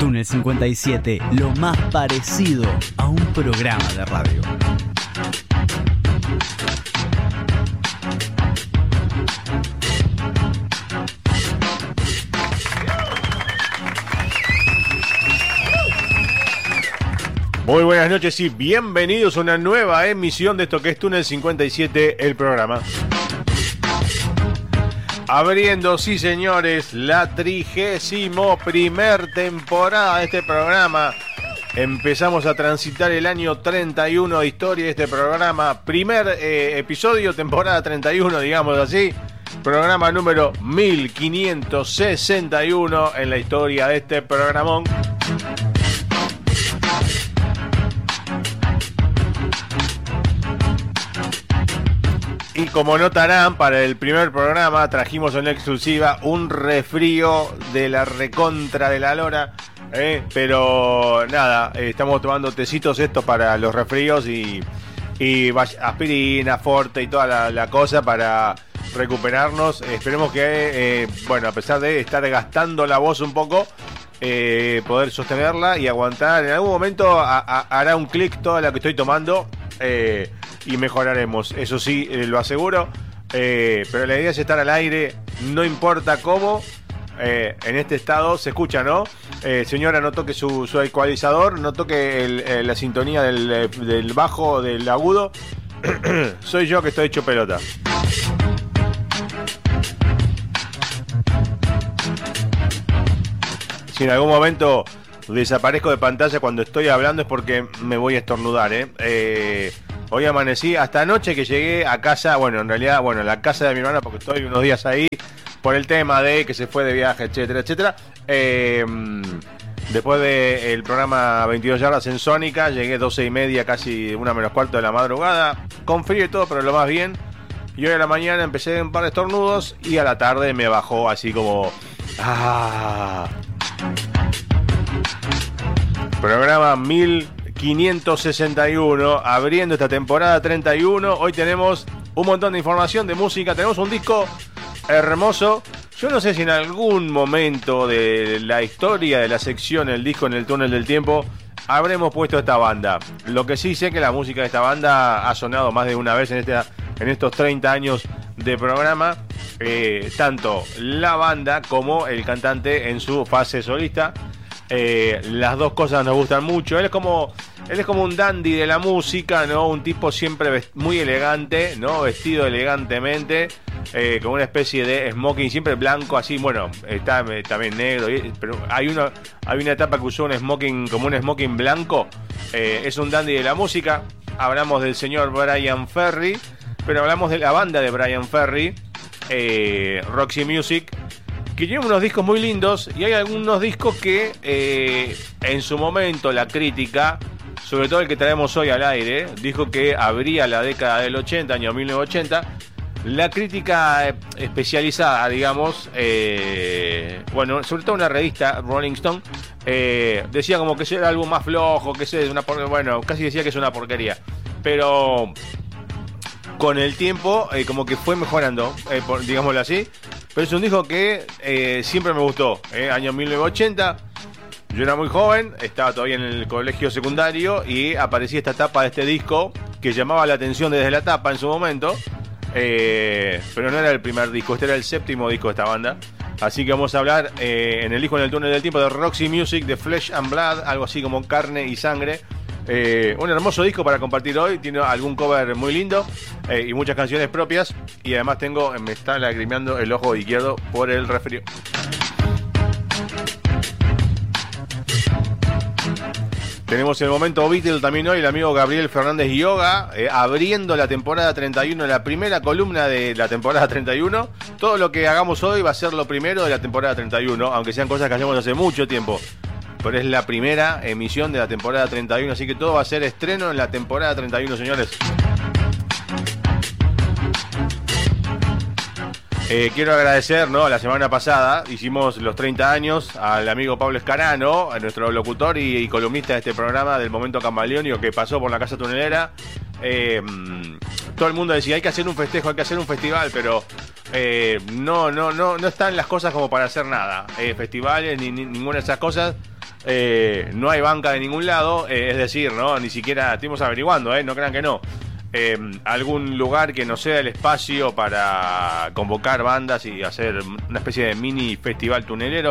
Túnel 57, lo más parecido a un programa de radio. Muy buenas noches y bienvenidos a una nueva emisión de esto que es Túnel 57, el programa. Abriendo, sí señores, la 31ª temporada de este programa. Empezamos a transitar el año 31 de historia de este programa. Primer episodio, temporada 31, digamos así. Programa número 1561 en la historia de este programón. Y como notarán, para el primer programa trajimos en exclusiva un resfrío de la recontra de la lora. Pero nada, estamos tomando tecitos estos para los resfríos y aspirina, forte y toda la cosa para recuperarnos. Esperemos que, bueno, a pesar de estar gastando la voz un poco, poder sostenerla y aguantar. En algún momento hará un clic toda la que estoy tomando. Y mejoraremos, eso sí, lo aseguro. Pero la idea es estar al aire, no importa cómo. En este estado se escucha, ¿no? Señora, no toque su ecualizador, no toque la sintonía del bajo, del agudo. Soy yo que estoy hecho pelota. Si en algún momento desaparezco de pantalla cuando estoy hablando es porque me voy a estornudar, Hoy amanecí hasta anoche que llegué a casa, bueno, en realidad, bueno, la casa de mi hermana porque estoy unos días ahí por el tema de que se fue de viaje, etcétera, etcétera. Después del programa 22 yardas en Sónica, llegué 12:30, casi 1:45 de la madrugada, con frío y todo, pero lo más bien. Y hoy a la mañana empecé un par de estornudos y a la tarde me bajó así como... Programa 1561, abriendo esta temporada 31. Hoy tenemos un montón de información de música. Tenemos un disco hermoso. Yo no sé si en algún momento de la historia de la sección El disco en el túnel del tiempo habremos puesto esta banda. Lo que sí sé que la música de esta banda ha sonado más de una vez en estos 30 años de programa. Tanto la banda como el cantante en su fase solista. Las dos cosas nos gustan mucho. Él es como un dandy de la música, ¿no? Un tipo siempre muy elegante, ¿no? Vestido elegantemente, con una especie de smoking siempre blanco, así, bueno, está también negro, pero hay una etapa que usó un smoking, como un smoking blanco. Es un dandy de la música. Hablamos del señor Bryan Ferry, pero hablamos de la banda de Bryan Ferry, Roxy Music, que tiene unos discos muy lindos y hay algunos discos que en su momento la crítica, sobre todo el que traemos hoy al aire, dijo que abría la década del 80, año 1980, la crítica especializada, digamos, bueno, sobre todo una revista, Rolling Stone, decía como que ese era el álbum más flojo, que ese es bueno, casi decía que es una porquería, pero con el tiempo como que fue mejorando, digámoslo así. Pero es un disco que siempre me gustó. Año 1980, yo era muy joven, estaba todavía en el colegio secundario y aparecía esta tapa de este disco que llamaba la atención desde la tapa en su momento. Pero no era el primer disco, este era el 7º disco de esta banda. Así que vamos a hablar en el disco en el túnel del tiempo de Roxy Music, de Flesh and Blood, algo así como carne y sangre. Un hermoso disco para compartir hoy. Tiene algún cover muy lindo y muchas canciones propias. Y además me está lagrimeando el ojo izquierdo por el resfrío. Tenemos el momento Beatle también hoy, el amigo Gabriel Fernández Yoga, abriendo la temporada 31, la primera columna de la temporada 31. Todo lo que hagamos hoy va a ser lo primero de la temporada 31, aunque sean cosas que hacemos hace mucho tiempo. Pero es la primera emisión de la temporada 31, así que todo va a ser estreno en la temporada 31, señores. Quiero agradecer, ¿no? La semana pasada hicimos los 30 años al amigo Pablo Escarano, a nuestro locutor y columnista de este programa del Momento Camaleónico, que pasó por la Casa Tunelera. Todo el mundo decía, hay que hacer un festejo, hay que hacer un festival, pero no están las cosas como para hacer nada. Festivales ni ninguna de esas cosas. No hay banca de ningún lado, es decir, ¿no? Ni siquiera estuvimos averiguando, no crean que no. Algún lugar que no sea el espacio para convocar bandas y hacer una especie de mini festival tunelero.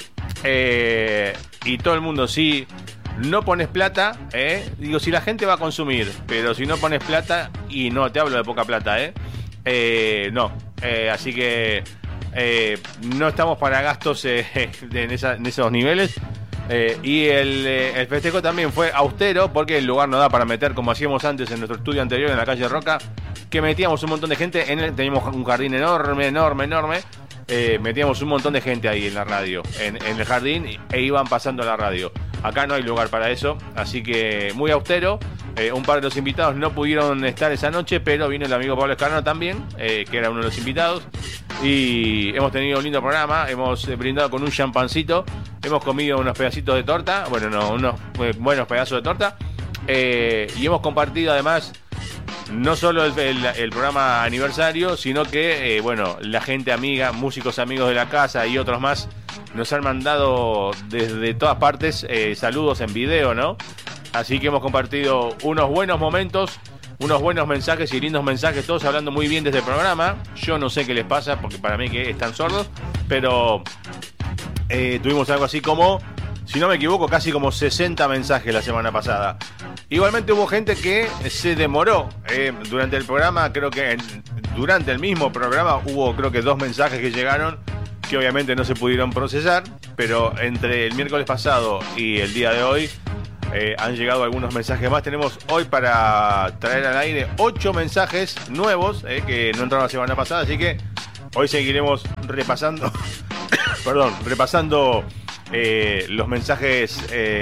Y todo el mundo, si no pones plata, digo, si la gente va a consumir, pero si no pones plata, y no te hablo de poca plata, no. Así que no estamos para gastos en esos niveles. Y el festejo también fue austero porque el lugar no da para meter, como hacíamos antes en nuestro estudio anterior en la calle Roca, que metíamos un montón de gente. Teníamos un jardín enorme. Metíamos un montón de gente ahí en la radio, en el jardín, e iban pasando la radio. Acá no hay lugar para eso, así que muy austero. Un par de los invitados no pudieron estar esa noche, pero vino el amigo Pablo Escarno también, que era uno de los invitados. Y hemos tenido un lindo programa, hemos brindado con un champancito, hemos comido unos pedacitos de torta, unos buenos pedazos de torta, y hemos compartido además no solo el programa aniversario, sino que la gente amiga, músicos amigos de la casa y otros más nos han mandado desde todas partes saludos en video, ¿no? Así que hemos compartido unos buenos momentos, unos buenos mensajes y lindos mensajes, todos hablando muy bien de este programa. Yo no sé qué les pasa, porque para mí que están sordos, pero tuvimos algo así como, si no me equivoco, casi como 60 mensajes la semana pasada. Igualmente hubo gente que se demoró durante el programa. Creo que durante el mismo programa hubo, creo que 2 mensajes que llegaron, que obviamente no se pudieron procesar, pero entre el miércoles pasado y el día de hoy han llegado algunos mensajes más. Tenemos hoy para traer al aire 8 mensajes nuevos que no entraron la semana pasada, así que hoy seguiremos repasando repasando los mensajes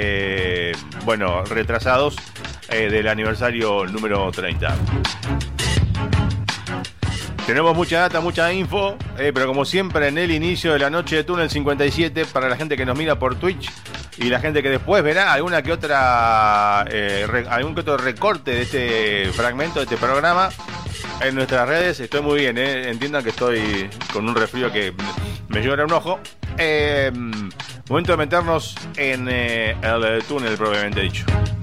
retrasados del aniversario número 30. Tenemos mucha data, mucha info, pero como siempre en el inicio de la noche de Túnel 57, para la gente que nos mira por Twitch y la gente que después verá algún que otro recorte de este fragmento, de este programa en nuestras redes. Estoy muy bien, entiendan que estoy con un resfrío que me llora un ojo. Momento de meternos en el túnel propiamente dicho.